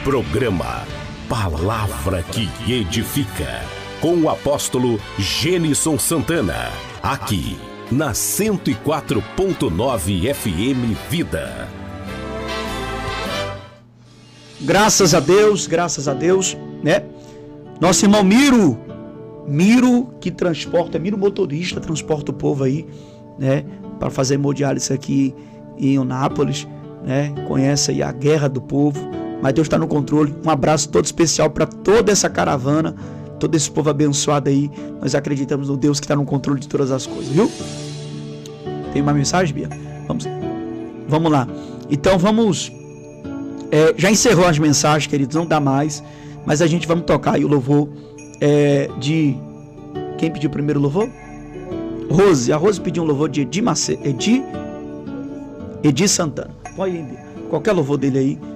Programa Palavra que Edifica, com o apóstolo Gênison Santana, aqui na 104.9 FM Vida. Graças a Deus, né? Nosso irmão Miro que transporta, Miro motorista, transporta o povo aí, né? Para fazer hemodiálise aqui em Eunápolis, né? Conhece aí a guerra do povo, mas Deus está no controle. Um abraço todo especial para toda essa caravana, todo esse povo abençoado aí. Nós acreditamos no Deus que está no controle de todas as coisas, viu? Tem uma mensagem, Bia? Vamos lá. Então vamos... já encerrou as mensagens, queridos, não dá mais, mas a gente vamos tocar aí o louvor de... Quem pediu primeiro o louvor? Rose. A Rose pediu um louvor de Edi Santana. Pode ir, qualquer louvor dele aí.